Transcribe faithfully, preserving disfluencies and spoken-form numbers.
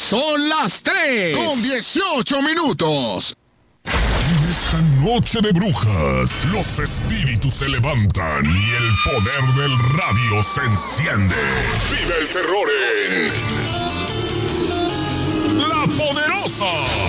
Son las tres con dieciocho minutos. En esta noche de brujas, los espíritus se levantan y el poder del radio se enciende. Vive el terror en La Poderosa.